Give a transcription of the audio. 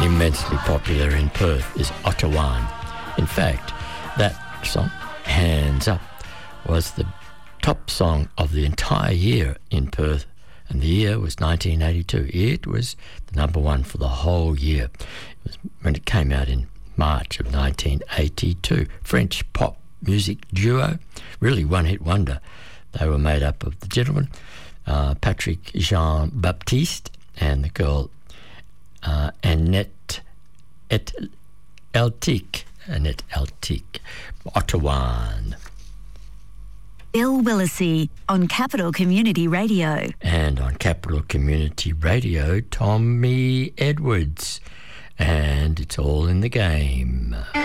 immensely popular in Perth is Ottawan. In fact, that song, Hands Up, was the top song of the entire year in Perth, and the year was 1982. It was the number one for the whole year. It was when it came out in March of 1982. French pop music duo, really one-hit wonder. They were made up of the gentleman, Patrick Jean-Baptiste, and the girl, Annette Eltic, Ottawan. Bill Willacy on Capital Community Radio. And on Capital Community Radio, Tommy Edwards. And it's all in the game.